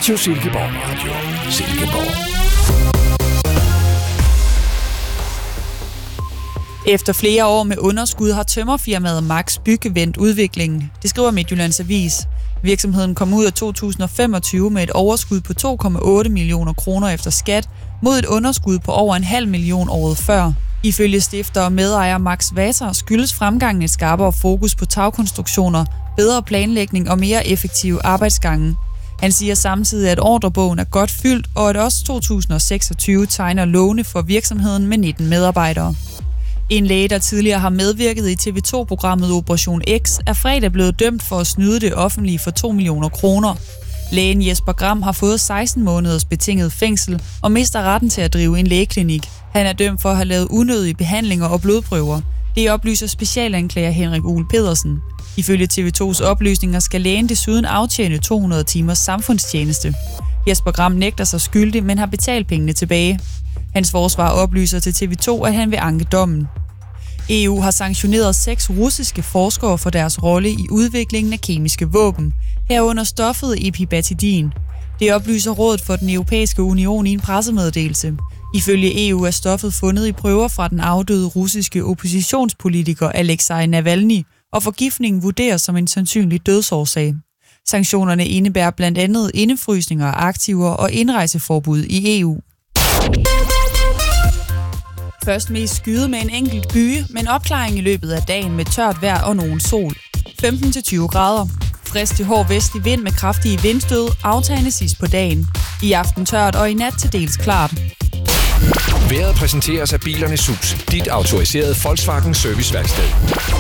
Radio Silkeborg Radio. Silkeborg. Efter flere år med underskud har tømmerfirmaet Max Bygge vendt udviklingen. Det skriver Midtjyllands Avis. Virksomheden kom ud af 2025 med et overskud på 2,8 millioner kroner efter skat, mod et underskud på over 0,5 million året før. Ifølge stifter og medejer Max Vaser skyldes fremgangen et skarpere fokus på tagkonstruktioner, bedre planlægning og mere effektive arbejdsgange. Han siger samtidig, at ordrebogen er godt fyldt, og at også 2026 tegner lovende for virksomheden med 19 medarbejdere. En læge, der tidligere har medvirket i TV2-programmet Operation X, er fredag blevet dømt for at snyde det offentlige for 2 millioner kroner. Lægen Jesper Gram har fået 16 måneders betinget fængsel og mister retten til at drive en lægeklinik. Han er dømt for at have lavet unødige behandlinger og blodprøver. Det oplyser specialanklager Henrik Uhl Pedersen. Ifølge TV2's oplysninger skal lægen desuden aftjene 200 timers samfundstjeneste. Jesper Gram nægter sig skyldig, men har betalt pengene tilbage. Hans forsvar oplyser til TV2, at han vil anke dommen. EU har sanktioneret 6 russiske forskere for deres rolle i udviklingen af kemiske våben, herunder stoffet epibatidin. Det oplyser Rådet for den Europæiske Union i en pressemeddelelse. Ifølge EU er stoffet fundet i prøver fra den afdøde russiske oppositionspolitiker Alexei Navalny, og forgiftningen vurderes som en sandsynlig dødsårsag. Sanktionerne indebærer blandt andet indefrysninger af aktiver og indrejseforbud i EU. Først mest skyde med en enkelt byge, men opklaring i løbet af dagen med tørt vejr og nogen sol. 15-20 grader. Frisk til hård vestlig vind med kraftige vindstød, aftagende sidst på dagen. I aften tørt og i nat til dels klart. Vejret præsenteres af Bilernes Hus, dit autoriserede Volkswagen serviceværksted.